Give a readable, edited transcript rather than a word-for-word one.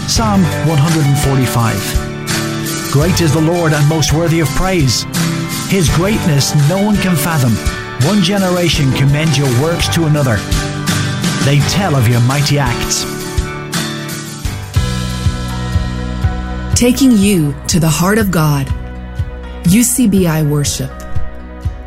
Psalm 145. Great is the Lord and most worthy of praise. His greatness no one can fathom. One generation commends your works to another. They tell of your mighty acts. Taking you to the heart of God. UCBI Worship.